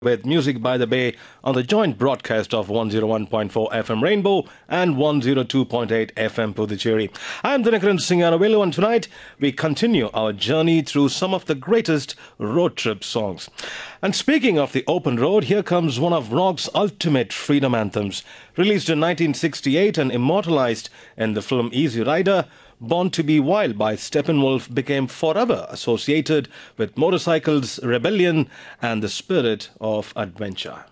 with Music by the Bay on the joint broadcast of 101.4 FM Rainbow and 102.8 FM Puducherry. I'm Dinakaran Singaravelu, and tonight we continue our journey through some of the greatest road trip songs. And speaking of the open road, here comes one of rock's ultimate freedom anthems. Released in 1968 and immortalized in the film Easy Rider, Born to be Wild by Steppenwolf became forever associated with motorcycles, rebellion, and the spirit of adventure.